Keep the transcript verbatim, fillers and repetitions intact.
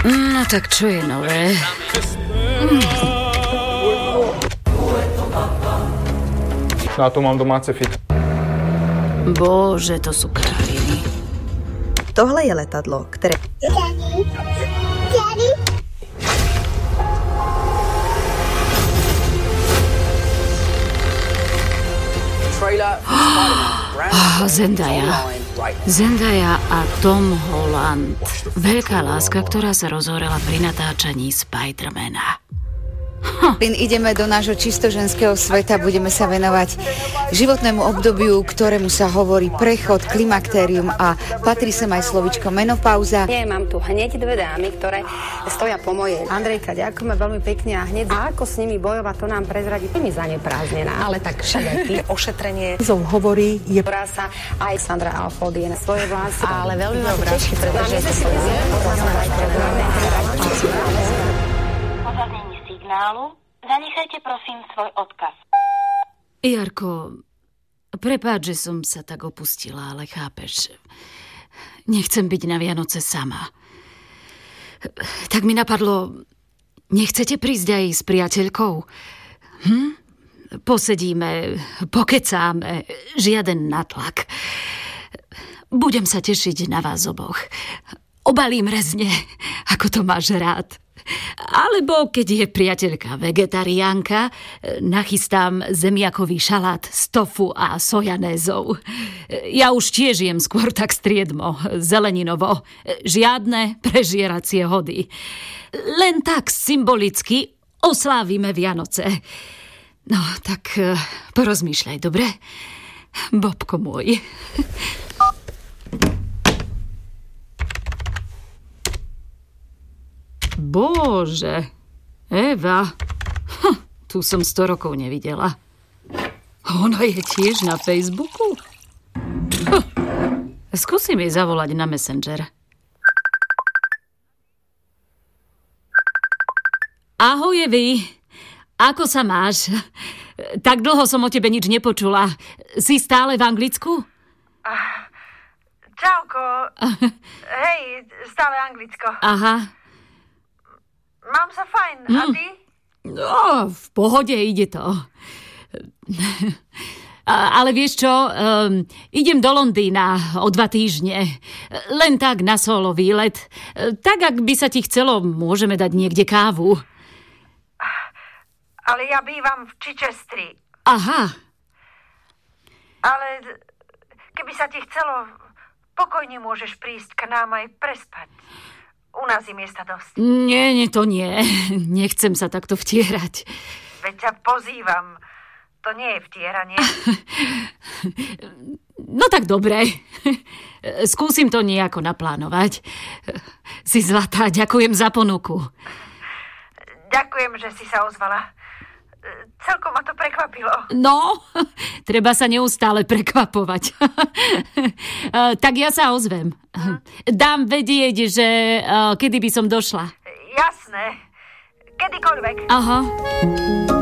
No tak čo je nové? Mm. Na to mám domáce fit. Bože, to sú kráviny. Tohle je letadlo, které... Daddy. Daddy. Oh, Zendaya. Zendaya a Tom Holland. Veľká láska, ktorá sa rozhorela pri natáčaní Spidermana. Huh. Ideme do nášho čisto ženského sveta, budeme sa venovať životnému obdobiu, ktorému sa hovorí prechod, klimaktérium a patrí sem aj slovičko menopauza. Nie, mám tu hneď dve dámy, ktoré stoja po mojej. Andrejka, ďakujeme veľmi pekne a hneď a ako s nimi bojovať, to nám prezradí. Je mi zaneprázdnená, ale tak však ošetrenie Zov hovorí, je... ktorá sa aj Sandra Alford je na svoje vlasy, ale veľmi ma to teší, pretože to signálu, zanechajte prosím svoj odkaz. Jarko, prepáč, že som sa tak opustila, ale chápeš, nechcem byť na Vianoce sama. Tak mi napadlo, nechcete prísť aj s priateľkou? Hm? Posedíme, pokecáme, žiaden natlak. Budem sa tešiť na vás oboch. Obalím rezne, ako to máš rád. Alebo keď je priateľka vegetariánka, nachystám zemiakový šalát z tofu a sojanézou. Ja už tiež jem skôr tak striedmo, zeleninovo. Žiadne prežieracie hody. Len tak symbolicky oslávime Vianoce. No, tak porozmýšľaj, dobre? Bobko môj. Bože, Eva, hm, tu som sto rokov nevidela. Ona je tiež na Facebooku? Hm. Skúsim jej zavolať na Messenger. Ahoj, Evi. Ako sa máš? Tak dlho som o tebe nič nepočula. Si stále v Anglicku? Uh, čauko. Hej, stále Anglicko. Aha. Mám sa fajn, mm. a ty? No, v pohode ide to. Ale vieš čo, um, idem do Londýna o dva týždne. Len tak na solo výlet. Tak, ak by sa ti chcelo, môžeme dať niekde kávu. Ale ja bývam v Chichesteri. Aha. Ale keby sa ti chcelo, pokojne môžeš prísť k nám aj prespať. U nás je miesta dosť. Nie, nie, to nie. Nechcem sa takto vtierať. Veď ťa pozývam. To nie je vtieranie. No tak dobre. Skúsim to nejako naplánovať. Si zlatá, ďakujem za ponuku. Ďakujem, že si sa ozvala. Celkom ma to prekvapilo. No, treba sa neustále prekvapovať. Tak ja sa ozvem. Hm. Dám vedieť, že uh, kedy by som došla. Jasné. Kedykoľvek. Aha.